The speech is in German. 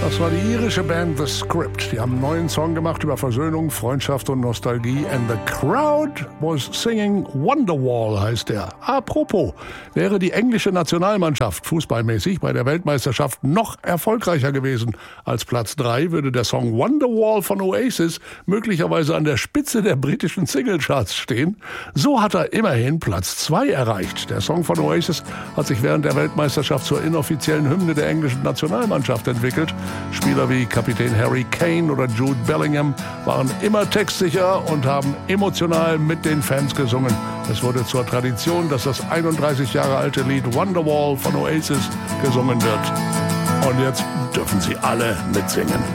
Das war die irische Band The Script. Die haben einen neuen Song gemacht über Versöhnung, Freundschaft und Nostalgie. And the crowd was singing Wonderwall, heißt der. Apropos, wäre die englische Nationalmannschaft fußballmäßig bei der Weltmeisterschaft noch erfolgreicher gewesen als Platz 3, würde der Song Wonderwall von Oasis möglicherweise an der Spitze der britischen Singlecharts stehen. So hat er immerhin Platz 2 erreicht. Der Song von Oasis hat sich während der Weltmeisterschaft zur inoffiziellen Hymne der englischen Nationalmannschaft entwickelt. Spieler wie Kapitän Harry Kane oder Jude Bellingham waren immer textsicher und haben emotional mit den Fans gesungen. Es wurde zur Tradition, dass das 31 Jahre alte Lied Wonderwall von Oasis gesungen wird. Und jetzt dürfen Sie alle mitsingen.